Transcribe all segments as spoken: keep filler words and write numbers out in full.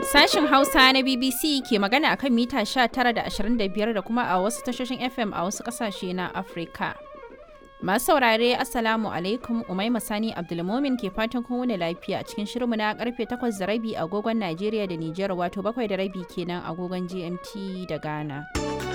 Sashen Hausa na B B C ke magana akan mita sha tara da ashirin da biyar da kuma a wasu tashoshin F M a wasu kasashe na Afirka. Masu saurare Assalamu alaikum, Umaima Sani Abdulmomin ke fatan kun wuni lafiya cikin shirinmu na karfe takwas da rabi agogon Najeriya da Nijar, wato bakwai da rabi kenan agogon G M T da Ghana.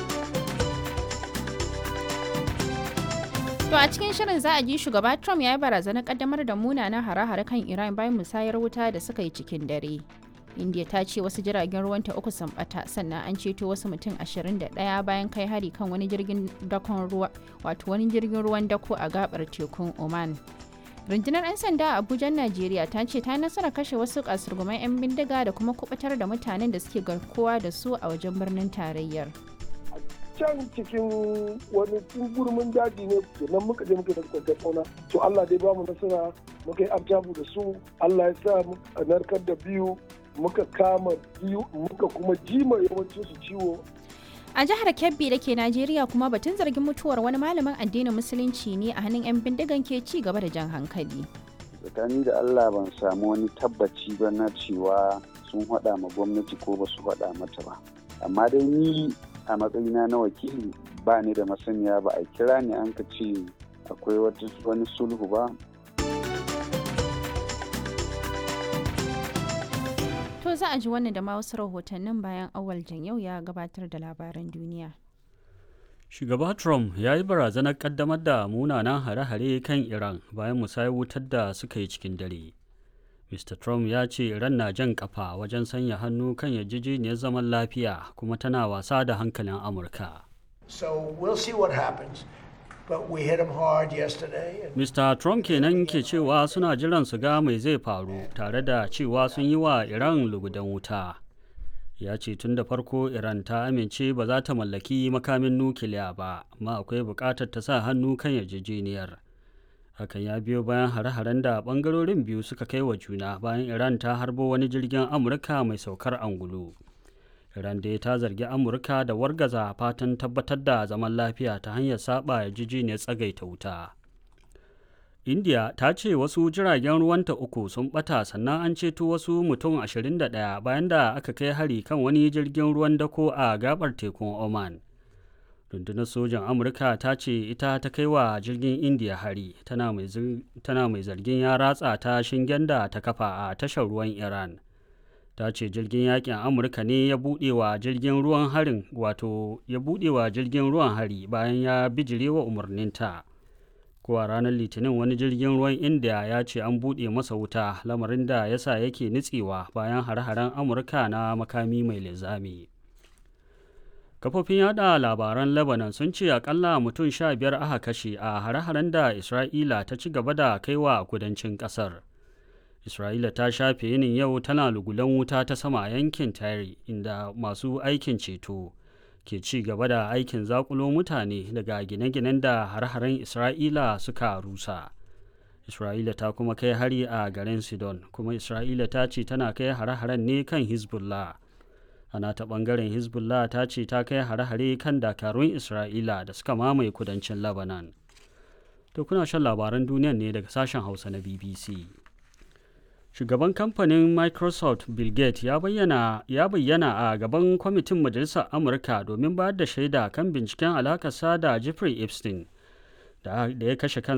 To a cikin shirin za a ji shugaba Trump ya yi barazanar kaddamar da munanan hare-hare kan Iran bayan musayar wuta da suka yi cikin dare. India ta ce wasu jiragen ruwanta uku sun bata, sannan an ceto wasu mutum ashirin da ɗaya bayan kai hari kan wani jirgin dakon ruwa wato wani jirgin ruwan dako a gabar tekun Oman. Rundunar 'yan sanda a Abuja, Najeriya ta ce ta nasara kashe wasu kasurguman 'yan bindiga da kuma kubutar da mutanen da suke garkuwa da su a wajen birnin tarayyar. Can cikin wani gurmin daji ne nan muka je muka da fauna, to Allah dai ba mu nasara, muka yi abjabu da su, Allah ya sa mu narkar da biyu, muka kama biyu, muka kuma jima yawancin su ciwo. A jihar Kebbi da ke Najeriya kuma batun zargin mutuwar wani malamin addinin musulunci ne a hannun 'yan bindigan ke ci gaba da jan hankali. Tsakani da Allah ban samu wani tabbaci ba na cewa sun haɗa ma gwamnati ko ba su haɗa mata ba. Amma dai ni a matsayina na wakili ba ni da masaniya, ba a kira ni an ka ce akwai wani sulhu ba. To za a ji wannan da ma wasu rahotannin bayan Awal Janyau ya gabatar da labaran duniya. Shugaba Trump ya yi barazanar kaddamar da munanan hare-hare kan Iran bayan musayar wutar da suka yi cikin dare. Mister Trump ya ce Iran na jan kafa wajen sanya hannu kan yarjejeniyar zaman lafiya kuma tana wasa da hankalin Amurka. So we'll see what happens. But we hit him hard yesterday. Mister Trump kenan ke cewa suna jiran su ga mai zai faru, tare da cewa sun yi wa Iran lugudan wuta. Ya ce tun da farko Iran ta amince ba za ta mallaki makamin nukiliya ba, amma akwai buƙatar ta sa hannu kan yarjejeniyar. Hakan ya biyo bayan hare-haren da ɓangarorin biyu suka kai wa juna bayan Iran ta harbo wani jirgin Amurka mai saukar angulu. Iran dai ta zargi Amurka da wargaza fatan tabbatar da zaman lafiya ta hanyar saba yarjejeniyar tsagaita wuta. India ta ce wasu jiragen ruwanta uku sun bata, sannan an ceto wasu mutum ashirin da ɗaya bayan da aka kai hari kan wani jirgin ruwan dako a gabar tekun Oman. Rundunar sojan Amurka ta ce ita ta kai wa jirgin India hari, tana mai zargin ya ratsa ta shingen da ta kafa a tashar ruwan Iran. Ta ce jirgin yakin Amurka ne ya buɗe wa jirgin ruwan harin wato ya buɗe wa jirgin ruwan hari bayan ya bijire wa umarninta. Ko a ranar Litinin wani jirgin ruwan India ya ce an buɗe masa wuta, lamarin da ya sa yake nitsewa bayan hare-haren Amurka na makami mai linzami. Kafofin yada labaran Lebanon sun ce akalla mutum sha biyar aka kashe a hare-haren da Isra'ila ta ci gaba da kaiwa kudancin ƙasar. Isra'ila ta shafe yinin yau tana lugulan wuta ta sama a yankin Tyre, inda masu aikin ceto ke ci gaba da aikin zakulo mutane daga gine-ginen da hare-haren Isra'ila suka rusa. Isra'ila ta kuma kai hari a garin Sidon, kuma Isra'ila ta ce tana kai hare-haren ne kan Hezbollah. Ana ta ɓangaren Hezbollah ta ce ta kai hare-hare kan dakarun Isra'ila da suka mamaye kudancin Lebanon. To kuna shan labaran duniya ne daga sashen Hausa na B B C. Shugaban kamfanin Microsoft Bill Gates ya bayyana, ya bayyana a gaban kwamitin Majalisar Amurka domin bayar da shaida kan binciken alakarsa da Jeffrey Epstein da ya kashe kan